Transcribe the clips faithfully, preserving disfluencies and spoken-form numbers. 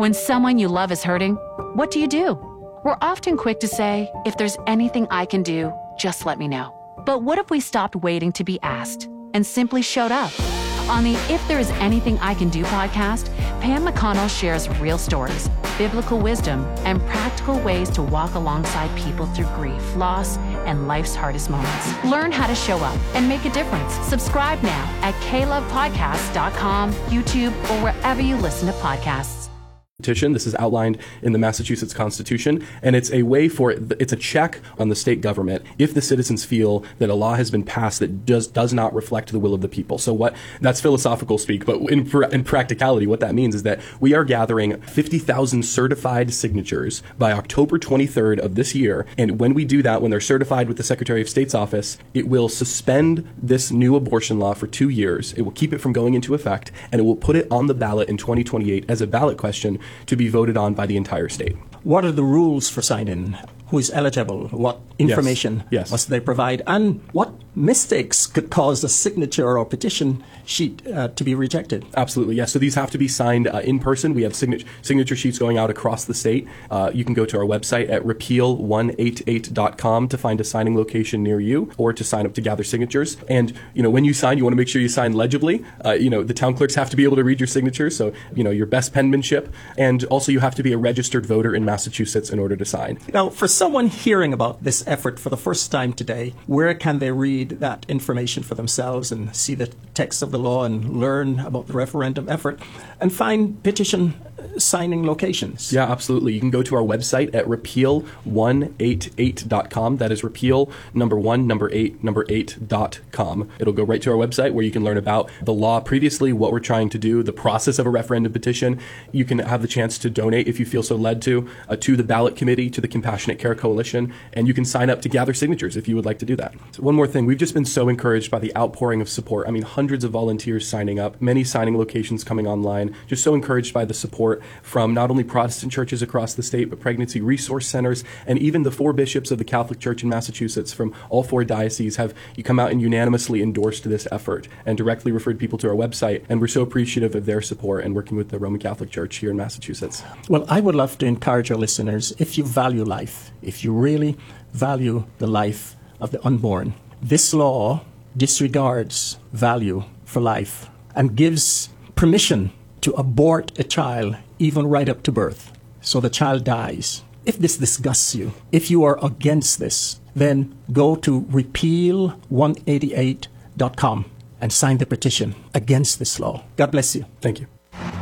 When someone you love is hurting, what do you do? We're often quick to say, if there's anything I can do, just let me know. But what if we stopped waiting to be asked and simply showed up? On the If There Is Anything I Can Do podcast, Pam McConnell shares real stories, biblical wisdom, and practical ways to walk alongside people through grief, loss, and life's hardest moments. Learn how to show up and make a difference. Subscribe now at k love podcast dot com, YouTube, or wherever you listen to podcasts. Petition. This is outlined in the Massachusetts Constitution, and it's a way for it's a check on the state government if the citizens feel that a law has been passed that does does not reflect the will of the people. So what that's philosophical speak, but in in practicality, what that means is that we are gathering fifty thousand certified signatures by October twenty-third of this year, and when we do that, when they're certified with the Secretary of State's office, it will suspend this new abortion law for two years. It will keep it from going into effect, and it will put it on the ballot in twenty twenty-eight as a ballot question to be voted on by the entire state. What are the rules for sign-in? Who is eligible? What information yes. Yes. must they provide? And what mistakes could cause a signature or petition sheet uh, to be rejected? Absolutely, yes. So these have to be signed uh, in person. We have signature, signature sheets going out across the state. Uh, you can go to our website at repeal one eighty-eight dot com to find a signing location near you or to sign up to gather signatures. And, you know, when you sign, you want to make sure you sign legibly. Uh, you know, the town clerks have to be able to read your signature, so, you know, your best penmanship. And also you have to be a registered voter in Massachusetts in order to sign. Now, for someone hearing about this effort for the first time today, where can they read that information for themselves and see the text of the law and learn about the referendum effort and find petition signing locations? Yeah, absolutely. You can go to our website at repeal one eighty-eight dot com. That is repeal number one, number eight, number eight dot com. It'll go right to our website where you can learn about the law previously, what we're trying to do, the process of a referendum petition. You can have the chance to donate if you feel so led to, uh, to the ballot committee, to the Compassionate Care Coalition, and you can sign up to gather signatures if you would like to do that. So one more thing, we've just been so encouraged by the outpouring of support. I mean, hundreds of volunteers signing up, many signing locations coming online, just so encouraged by the support from not only Protestant churches across the state, but pregnancy resource centers, and even the four bishops of the Catholic Church in Massachusetts from all four dioceses have you come out and unanimously endorsed this effort and directly referred people to our website. And we're so appreciative of their support and working with the Roman Catholic Church here in Massachusetts. Well, I would love to encourage our listeners, if you value life, if you really value the life of the unborn, this law disregards value for life and gives permission to abort a child even right up to birth, so the child dies. If this disgusts you, if you are against this, then go to repeal one eighty-eight dot com and sign the petition against this law. God bless you. Thank you.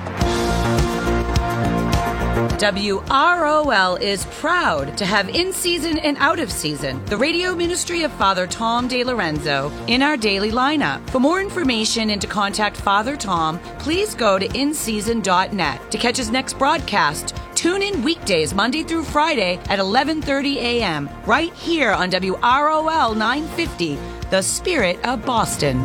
W R O L is proud to have in season and out of season the radio ministry of Father Tom DeLorenzo in our daily lineup. For more information and to contact Father Tom, please go to in season dot net. To catch his next broadcast, tune in weekdays Monday through Friday at eleven thirty a.m. right here on W R O L nine fifty, The Spirit of Boston.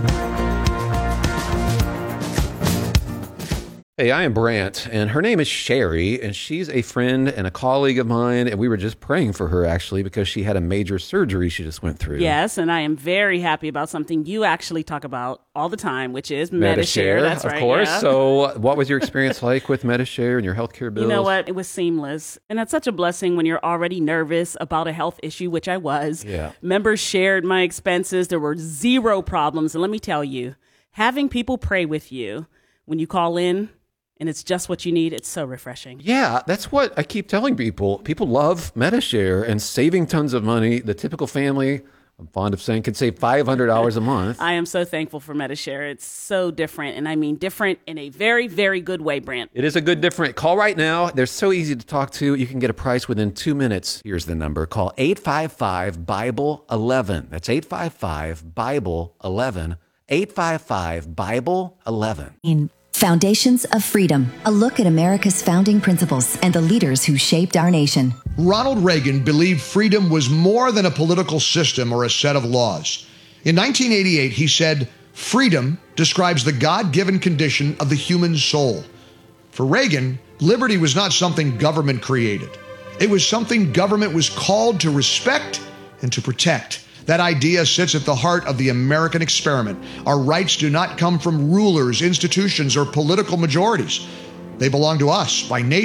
Hey, I am Brant, and her name is Sherry, and she's a friend and a colleague of mine, and we were just praying for her, actually, because she had a major surgery she just went through. Yes, and I am very happy about something you actually talk about all the time, which is Medi-Share. Medi-Share, That's of right, course. yeah. So what was your experience like with Medi-Share and your healthcare bills? You know what? It was seamless, and that's such a blessing when you're already nervous about a health issue, which I was. Yeah. Members shared my expenses. There were zero problems, and let me tell you, having people pray with you when you call in, and it's just what you need, it's so refreshing. Yeah, that's what I keep telling people. People love Medi-Share and saving tons of money. The typical family, I'm fond of saying, can save five hundred dollars a month. I am so thankful for Medi-Share. It's so different, and I mean different in a very, very good way, Brant. It is a good different. Call right now. They're so easy to talk to. You can get a price within two minutes. Here's the number. Call eight five five, Bible eleven. That's eight five five, Bible eleven. eight five five, Bible eleven. In Foundations of Freedom, a look at America's founding principles and the leaders who shaped our nation. Ronald Reagan believed freedom was more than a political system or a set of laws. In nineteen eighty-eight, he said, "Freedom describes the God-given condition of the human soul." For Reagan, liberty was not something government created. It was something government was called to respect and to protect. That idea sits at the heart of the American experiment. Our rights do not come from rulers, institutions, or political majorities. They belong to us by nature.